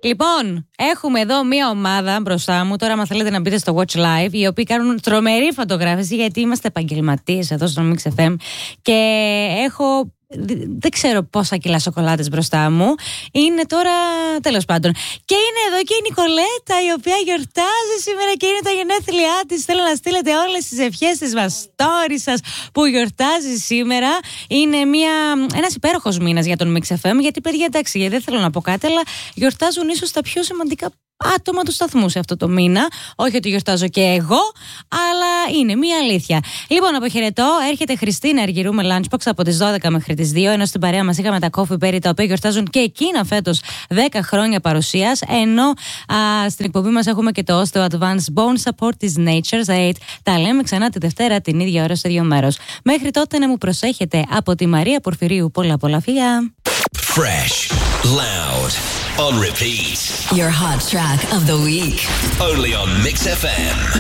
Λοιπόν, έχουμε εδώ μία ομάδα μπροστά μου. Τώρα, άμα θέλετε να μπείτε στο Watch Live, οι οποίοι κάνουν τρομερή φωτογράφηση, γιατί είμαστε επαγγελματίες εδώ στο Mix FM. Και έχω. Δεν ξέρω πόσα κιλά σοκολάτες μπροστά μου. Είναι τώρα, τέλος πάντων. Και είναι εδώ και η Νικολέτα, η οποία γιορτάζει σήμερα και είναι τα γενέθλιά της. Θέλω να στείλετε όλες τις ευχές της μας, story σας που γιορτάζει σήμερα. Είναι ένας υπέροχος μήνας για τον Mix FM. Γιατί, παιδιά, εντάξει, δεν θέλω να πω κάτι, αλλά γιορτάζουν ίσως τα πιο σημαντικά άτομα του σταθμού σε αυτό το μήνα. Όχι ότι γιορτάζω και εγώ, αλλά είναι μία αλήθεια. Λοιπόν, αποχαιρετώ. Έρχεται Χριστίνα Αργυρού με Lunchbox από τις 12 μέχρι τις 2. Ενώ στην παρέα μας είχαμε τα Coffee Berry, τα οποία γιορτάζουν και εκείνα φέτος 10 χρόνια παρουσίας. Ενώ στην εκπομπή μας έχουμε και το Osteo Advanced Bone Support της Nature's Aid. Τα λέμε ξανά τη Δευτέρα την ίδια ώρα στο ίδιο μέρος. Μέχρι τότε να μου προσέχετε. Από τη Μαρία Πορφυρίου, πολλά φιλιά. Fresh, loud, on repeat. Your hot track of the week. Only on Mix FM.